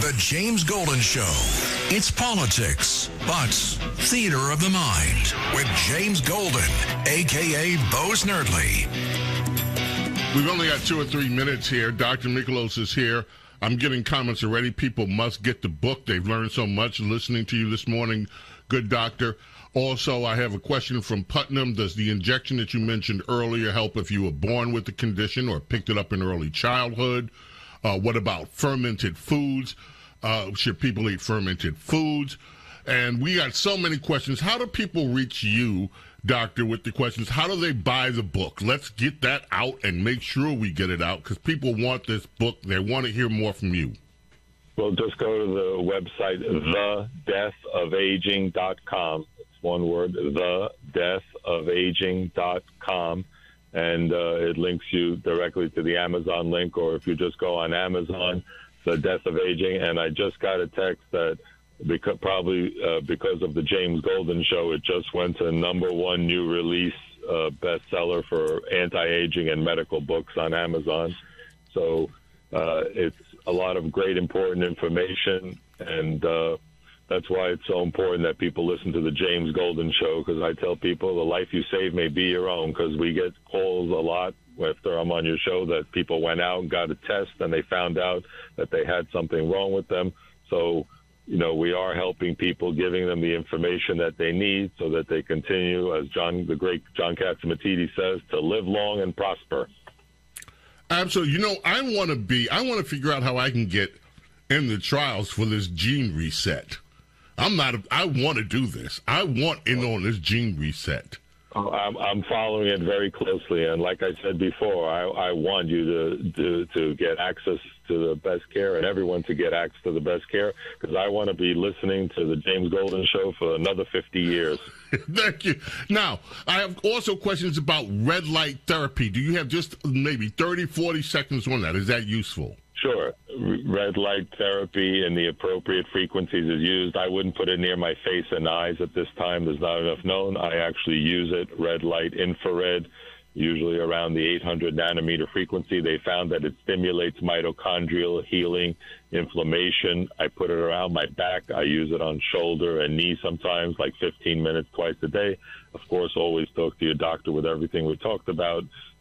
The James Golden Show. It's politics, but theater of the mind with James Golden, a.k.a. Bo Snerdley. We've only got 2 or 3 minutes here. Dr. Michalos is here. I'm getting comments already. People must get the book. They've learned so much listening to you this morning. Good doctor. Also, I have a question from Putnam. Does the injection that you mentioned earlier help if you were born with the condition or picked it up in early childhood? What about fermented foods? Should people eat fermented foods? And we got so many questions. How do people reach you, doctor, with the questions? How do they buy the book? Let's get that out and make sure we get it out because people want this book. They want to hear more from you. Well, just go to the website, thedeathofaging.com. It's one word, thedeathofaging.com. And it links you directly to the Amazon link, or if you just go on Amazon, The Death of Aging. And I just got a text that because of the James Golden Show, it just went to #1 new release bestseller for anti-aging and medical books on Amazon. So it's a lot of great, important information, and that's why it's so important that people listen to the James Golden Show, because I tell people the life you save may be your own, because we get calls a lot after I'm on your show that people went out and got a test and they found out that they had something wrong with them. So, you know, we are helping people, giving them the information that they need so that they continue, as the great John Catsimatidis says, to live long and prosper. Absolutely. You know, I want to figure out how I can get in the trials for this gene reset. I want to do this. I want in on this gene reset. I'm following it very closely, and like I said before, I want you to get access to the best care, and everyone to get access to the best care, because I want to be listening to the James Golden Show for another 50 years. Thank you. Now, I have also questions about red light therapy. Do you have just maybe 30, 40 seconds on that? Is that useful? Sure. Red light therapy in the appropriate frequencies is used. I wouldn't put it near my face and eyes at this time. There's not enough known. I actually use it, red light, infrared, usually around the 800 nanometer frequency. They found that it stimulates mitochondrial healing, inflammation. I put it around my back. I use it on shoulder and knee sometimes, like 15 minutes twice a day. Of course, always talk to your doctor with everything we talked about.